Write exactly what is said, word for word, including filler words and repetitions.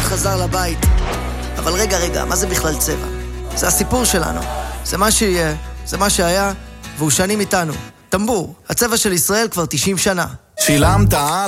חזר לבית. אבל רגע, רגע, מה זה בכלל צבע? זה הסיפור שלנו. זה מה שיהיה, זה מה שהיה, והוא שנים איתנו. טמבור, הצבע של ישראל כבר תשעים שנה. שילמת